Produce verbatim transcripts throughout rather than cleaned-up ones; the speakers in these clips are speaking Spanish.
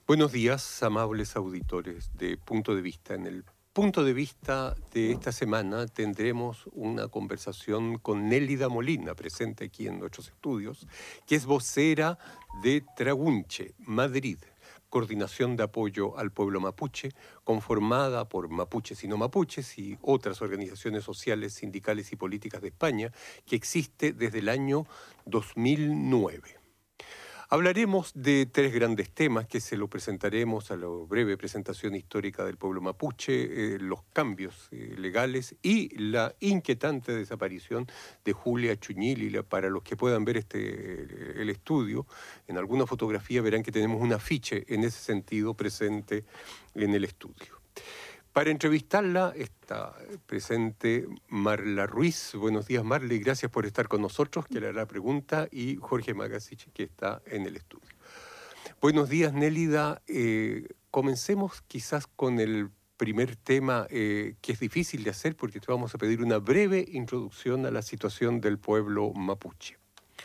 Buenos días, amables auditores de Punto de Vista. En el Punto de Vista de esta semana tendremos una conversación con Nélida Molina, presente aquí en nuestros estudios, que es vocera de Tragunche, Madrid, Coordinación de Apoyo al Pueblo Mapuche, conformada por mapuches y no mapuches y otras organizaciones sociales, sindicales y políticas de España, que existe desde el año dos mil nueve. Hablaremos de tres grandes temas que se lo presentaremos a la breve presentación histórica del pueblo mapuche, eh, los cambios eh, legales y la inquietante desaparición de Julia Chuñílila. Para los que puedan ver este, el estudio, en alguna fotografía verán que tenemos un afiche en ese sentido presente en el estudio. Para entrevistarla está presente Marla Ruiz. Buenos días, Marla, y gracias por estar con nosotros, que le hará la pregunta, y Jorge Magasich, que está en el estudio. Buenos días, Nélida. Eh, comencemos quizás con el primer tema, eh, que es difícil de hacer, porque te vamos a pedir una breve introducción a la situación del pueblo mapuche.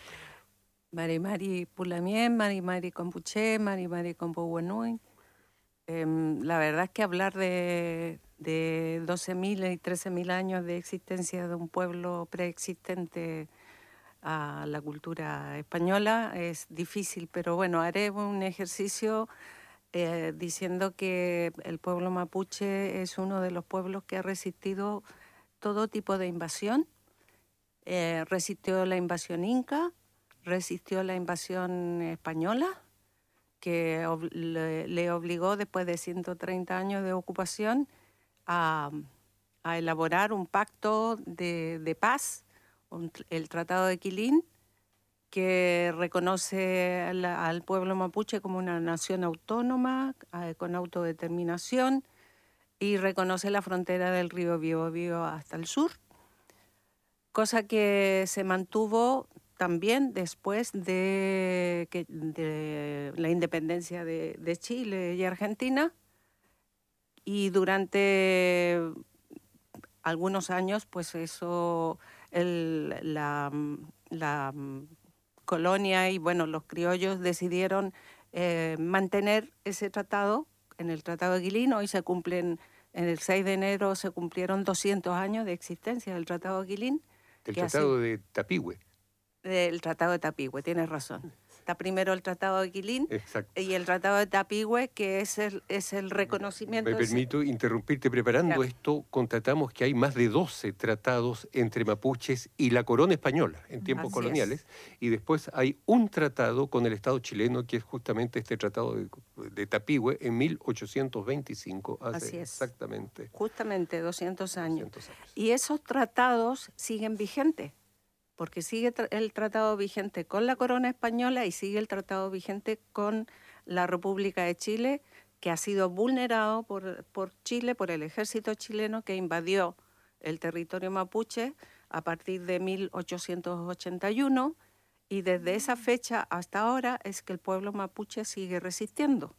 Mari Mari Pulamien, Mari Mari Compuche, Mari Mari Compuhuenuy. Eh, la verdad es que hablar de, de doce mil y trece mil años de existencia de un pueblo preexistente a la cultura española es difícil, pero bueno, haré un ejercicio eh, diciendo que el pueblo mapuche es uno de los pueblos que ha resistido todo tipo de invasión. Eh, resistió la invasión inca, resistió la invasión española, que ob le, le obligó después de ciento treinta años de ocupación a, a elaborar un pacto de, de paz, un, el Tratado de Quilín, que reconoce al, al pueblo mapuche como una nación autónoma, eh, con autodeterminación, y reconoce la frontera del río Biobío hasta el sur, cosa que se mantuvo también después de, que, de la independencia de, de Chile y Argentina, y durante algunos años, pues eso, el, la, la colonia y bueno, los criollos decidieron eh, mantener ese tratado en el Tratado de Quilín. Hoy se cumplen, en el seis de enero se cumplieron doscientos años de existencia del Tratado de Quilín. El Tratado de Tapigüe. El Tratado de Tapigüe, tienes razón. Está primero el Tratado de Quilín. Exacto. Y el Tratado de Tapigüe, que es el, es el reconocimiento... Me permito ese... interrumpirte. Preparando ya. Esto, constatamos que hay más de doce tratados entre mapuches y la corona española en tiempos Así coloniales, es. Y después hay un tratado con el Estado chileno, que es justamente este Tratado de, de Tapigüe, en mil ochocientos veinticinco, hace Así es. exactamente... Justamente doscientos años. doscientos años. Y esos tratados siguen vigentes, porque sigue el tratado vigente con la corona española y sigue el tratado vigente con la República de Chile, que ha sido vulnerado por, por Chile, por el ejército chileno que invadió el territorio mapuche a partir de mil ochocientos ochenta y uno, y desde esa fecha hasta ahora es que el pueblo mapuche sigue resistiendo.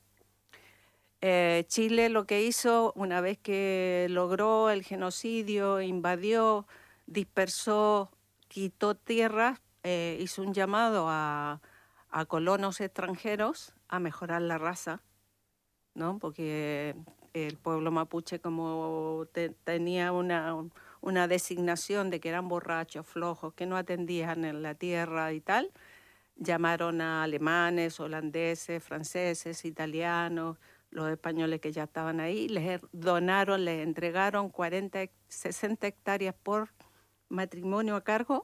Eh, Chile lo que hizo, una vez que logró el genocidio, invadió, dispersó, quitó tierras, eh, hizo un llamado a, a colonos extranjeros a mejorar la raza, ¿no? Porque el pueblo mapuche, como te, tenía una, una designación de que eran borrachos, flojos, que no atendían en la tierra y tal, llamaron a alemanes, holandeses, franceses, italianos, los españoles que ya estaban ahí, les donaron, les entregaron cuarenta, sesenta hectáreas por matrimonio a cargo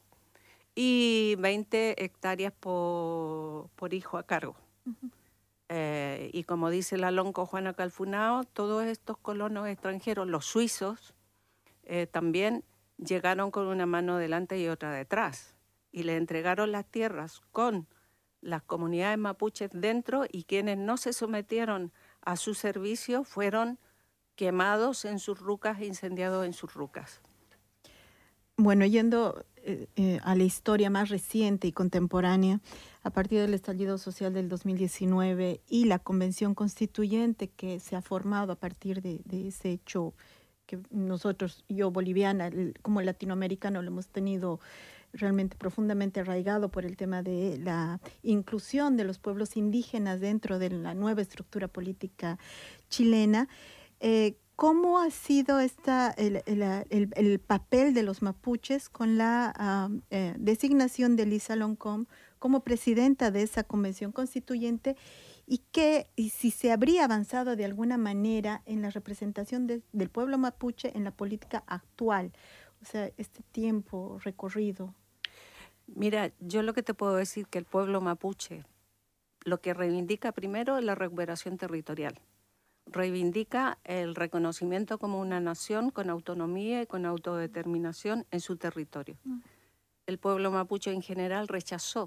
y veinte hectáreas por, por hijo a cargo. Uh-huh. eh, y como dice la lonco Juana Calfunao, todos estos colonos extranjeros, los suizos, eh, también llegaron con una mano delante y otra detrás, y le entregaron las tierras con las comunidades mapuches dentro, y quienes no se sometieron a su servicio fueron quemados en sus rucas e incendiados en sus rucas. Bueno, yendo eh, eh, a la historia más reciente y contemporánea, a partir del estallido social del dos mil diecinueve y la convención constituyente que se ha formado a partir de, de ese hecho que nosotros, yo boliviana, como latinoamericano, lo hemos tenido realmente profundamente arraigado por el tema de la inclusión de los pueblos indígenas dentro de la nueva estructura política chilena. Eh, ¿Cómo ha sido esta, el, el, el, el papel de los mapuches con la uh, eh, designación de Elisa Loncón como presidenta de esa convención constituyente, y que y si se habría avanzado de alguna manera en la representación de, del pueblo mapuche en la política actual? O sea, este tiempo recorrido. Mira, yo lo que te puedo decir que el pueblo mapuche lo que reivindica primero es la recuperación territorial. Reivindica el reconocimiento como una nación con autonomía y con autodeterminación en su territorio. Mm. El pueblo mapuche en general rechazó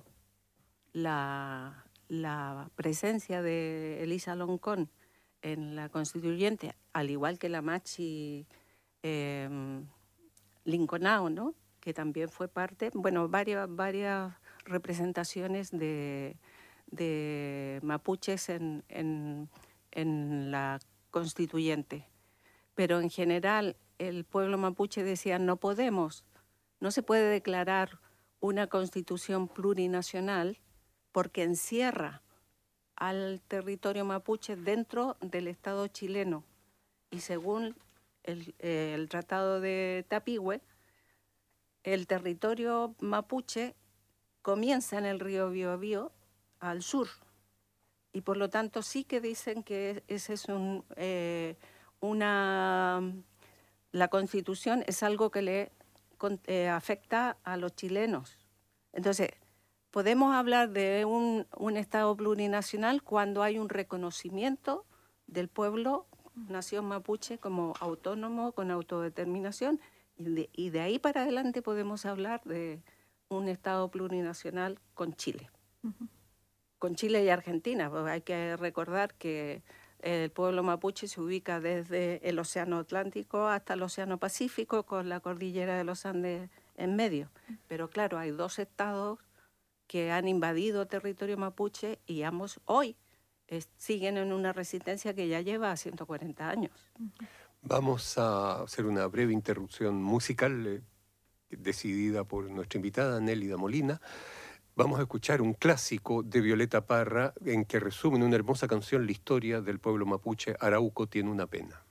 la, la presencia de Elisa Loncón en la constituyente, al igual que la Machi eh, Linconao, ¿no? Que también fue parte, bueno, varias, varias representaciones de, de mapuches en, en en la constituyente. Pero en general el pueblo mapuche decía no podemos, no se puede declarar una constitución plurinacional porque encierra al territorio mapuche dentro del Estado chileno. Y según el, eh, el Tratado de Tapigüe, el territorio mapuche comienza en el río Biobío al sur. Y por lo tanto sí que dicen que ese es un, eh, una, la Constitución es algo que le eh, afecta a los chilenos. Entonces, podemos hablar de un, un Estado plurinacional cuando hay un reconocimiento del pueblo, nación mapuche, como autónomo, con autodeterminación, y de, y de ahí para adelante podemos hablar de un Estado plurinacional con Chile. Uh-huh. Con Chile y Argentina, porque hay que recordar que el pueblo mapuche se ubica desde el Océano Atlántico hasta el Océano Pacífico, con la cordillera de los Andes en medio. Pero claro, hay dos estados que han invadido territorio mapuche y ambos hoy es, siguen en una resistencia que ya lleva ciento cuarenta años. Vamos a hacer una breve interrupción musical eh, decidida por nuestra invitada Nélida Molina. Vamos a escuchar un clásico de Violeta Parra en que resume en una hermosa canción la historia del pueblo mapuche. Arauco tiene una pena.